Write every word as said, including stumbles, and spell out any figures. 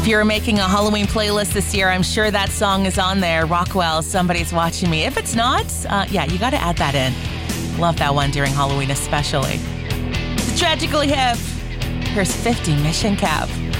you're making a Halloween playlist this year, I'm sure that song is on there. Rockwell, Somebody's Watching Me. If it's not, uh, yeah, you got to add that in. Love that one during Halloween especially. The Tragically Hip. Here's fifty Mission Cap.